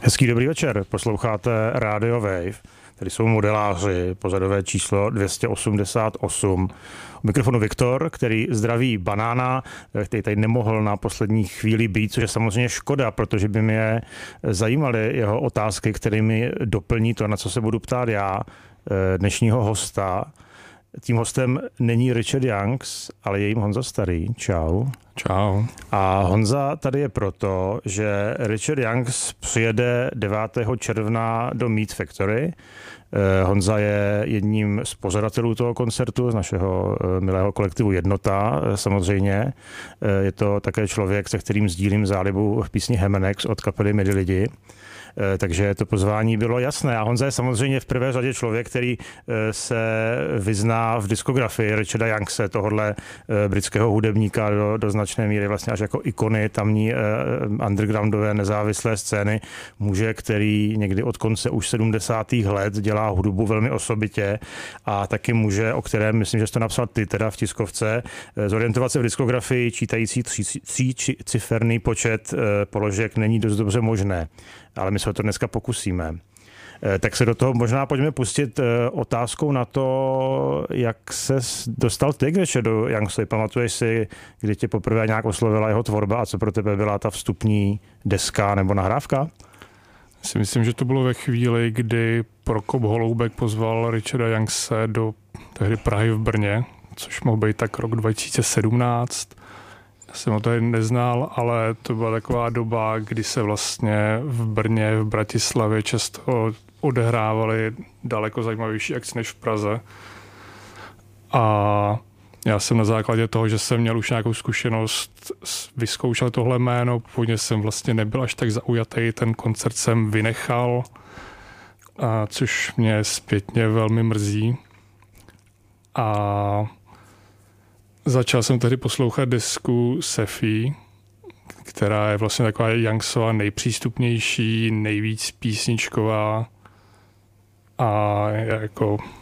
Hezký dobrý večer, posloucháte Radio Wave, tady jsou modeláři, pořadové číslo 288. U mikrofonu Viktor, který zdraví Banána, který tady nemohl na poslední chvíli být, což je samozřejmě škoda, protože by mě zajímaly jeho otázky, kterými doplní to, na co se budu ptát já, dnešního hosta. Tím hostem není Richard Youngs, ale je jim Honza Starý. Čau. Čau. A Honza tady je proto, že Richard Youngs přijede 9. června do Meat Factory. Honza je jedním z pořadatelů toho koncertu, z našeho milého kolektivu Jednota samozřejmě. Je to také člověk, se kterým sdílím zálibu v písni Hemenex od kapely Midi lidi. Takže to pozvání bylo jasné. A Honza je samozřejmě v prvé řadě člověk, který se vyzná v diskografii Richarda Youngse, tohohle britského hudebníka do značné míry vlastně až jako ikony tamní undergroundové nezávislé scény. Muže, který někdy od konce už 70. let dělá hudbu velmi osobitě a taky muže, o kterém myslím, že jsi to napsal ty teda v tiskovce, zorientovat se v diskografii čítající tříciferný počet položek není dost dobře možné. Ale my se o to dneska pokusíme. Tak se do toho možná pojďme pustit otázkou na to, jak se dostal ty k Richardu Youngsovi. Pamatuješ si, kdy tě poprvé nějak oslovila jeho tvorba a co pro tebe byla ta vstupní deska nebo nahrávka? Si myslím, že to bylo ve chvíli, kdy Prokop Holoubek pozval Richarda Youngse do tehdy Prahy v Brně, což mohl být tak rok 2017. Já jsem ho tady neznal, ale to byla taková doba, kdy se vlastně v Brně, v Bratislavě často odehrávaly daleko zajímavější akce než v Praze. A já jsem na základě toho, že jsem měl už nějakou zkušenost, vyzkoušel tohle jméno, původně jsem vlastně nebyl až tak zaujatý, ten koncert jsem vynechal, což mě zpětně velmi mrzí. A začal jsem tehdy poslouchat desku Sefi, která je vlastně taková Youngsova nejpřístupnější, nejvíc písničková a je jako